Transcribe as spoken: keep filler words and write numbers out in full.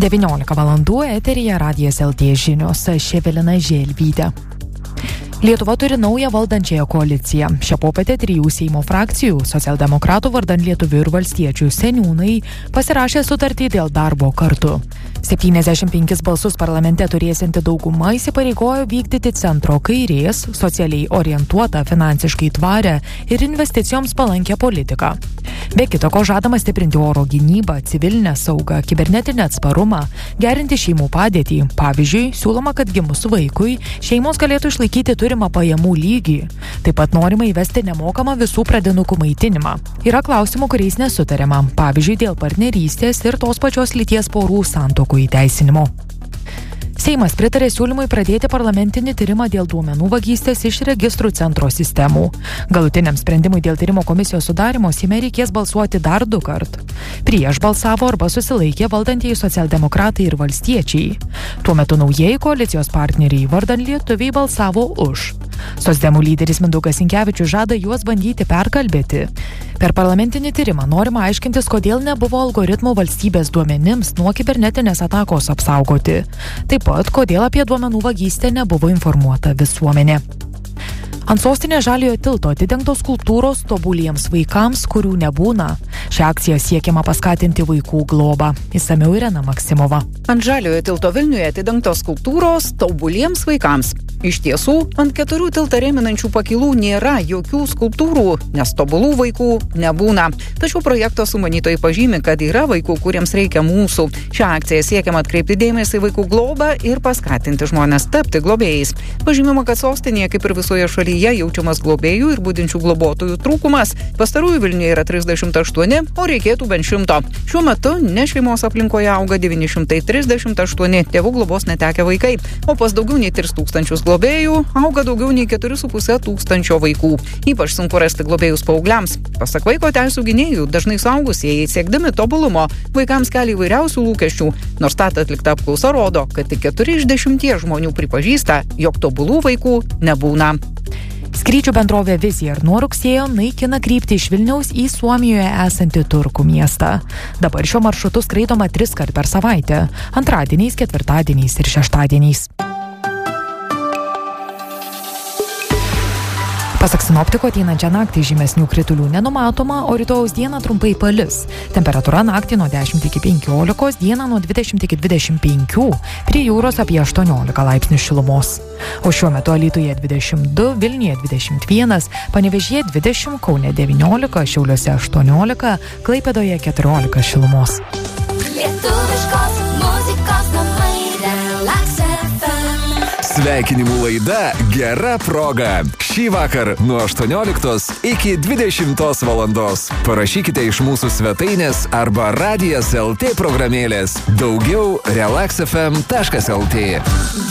devyniolika valandų eteryje Radijas L T žinios, aš Evelina Želvytė. Lietuva turi naują valdančiąją koaliciją. Šią popietę trijų Seimo frakcijų, socialdemokratų vardan Lietuvių ir valstiečių seniūnai, pasirašė sutartį dėl darbo kartu. septyniasdešimt penkis balsus parlamente turėsianti dauguma įsipareigojo vykdyti centro kairės, socialiai orientuotą, finansiškai tvarę ir investicijoms palankę politiką. Be kita ko žadama stiprinti oro gynybą, civilinę saugą, kibernetinę atsparumą, gerinti šeimų padėtį. Pavyzdžiui, siūloma, kad gimus vaikui šeimos galėtų išlaikyti turimą pajamų lygį. Taip pat norima įvesti nemokamą visų pradinukų maitinimą. Yra klausimų, kuriais nesutariama, pavyzdžiui, dėl partnerystės ir tos pačios lyties porų santuokų įteisinimo. Seimas pritarė siūlymui pradėti parlamentinį tyrimą dėl duomenų vagystės iš registrų centro sistemų. Galutiniam sprendimui dėl tyrimo komisijos sudarimo Seime reikės balsuoti dar du kart. Prieš balsavo arba susilaikė valdantieji socialdemokratai ir valstiečiai. Tuo metu naujieji koalicijos partneriai vardan Lietuviai balsavo už. Socdemų lyderis Mindaugas Sinkevičius žada juos bandyti perkalbėti. Per parlamentinį tyrimą norima aiškintis, kodėl nebuvo algoritmų valstybės duomenims nuo kibernetinės atakos apsaugoti. Taip pat, kodėl apie duomenų vagystę nebuvo informuota visuomenė. Ant sostinės Žaliojo tilto atidengtos skulptūros tobuliems vaikams, kurių nebūna. Šią akciją siekiama paskatinti vaikų globą. Išsamiau Irena Maksimova. Ant Žaliojo tilto Vilniuje atidengtos skulptūros tobuliems vaikams. Iš tiesų, ant keturių tiltą rėminančių pakilų nėra jokių skulptūrų, nes tobulų vaikų nebūna. Tačiau projekto sumanytojai pažymi, kad yra vaikų, kuriems reikia mūsų. Šią akciją siekiama atkreipti dėmesį į vaikų globą ir paskatinti žmones tapti globėjais. Pažymima, kad sostinėje, kaip ir visoje šalyje, jaučiamas globėjų ir budinčių globotojų trūkumas. Pastarųjų Vilniuje yra trisdešimt aštuoni, o reikėtų bent šimto. Šiuo metu ne šeimos aplinkoje auga devyni šimtai trisdešimt aštuoni tėvų globos netekę vaikai, o pas daugiau nei tris tūkstančius globėjų auga daugiau nei keturi su puse tūkstančio vaikų. Ypač sunku rasti globėjus paaugliams. Pasak vaiko teisių gynėjų, dažnai suaugusieji siekdami tobulumo vaikams kelia įvairiausių lūkesčių, nors tat atlikta apklausa rodo, kad tik keturi iš dešimties žmonių pripažįsta, jog tobulų vaikų nebūna. Skrydžių bendrovė Vizija ir nuo rugsėjo naikina kryptį iš Vilniaus į Suomijoje esantį Turku miestą. Dabar šiuo maršrutu skraidoma tris kart per savaitę – antradieniais, ketvirtadieniais ir šeštadieniais. Pasak sinoptiko, ateinančią naktį žymesnių kritulių nenumatoma, o rytojaus dieną trumpai palis. Temperatūra naktį nuo dešimt iki penkiolikos, dieną nuo dvidešimt iki dvidešimt penkių, prie jūros apie aštuoniolika laipsnių šilumos. O šiuo metu Alytuje dvidešimt du, Vilniuje dvidešimt vienas, Panevėžyje dvidešimt, Kaune devyniolika, Šiauliuose aštuoniolika, Klaipėdoje keturiolika šilumos. Lietuviškos muzikos namai Relax F M. Sveikinimų laida Gera proga. Šį vakar nuo aštuonioliktos iki dvidešimtos valandos. Parašykite iš mūsų svetainės arba Radijas L T programėlės. Daugiau relax f m taškas l t.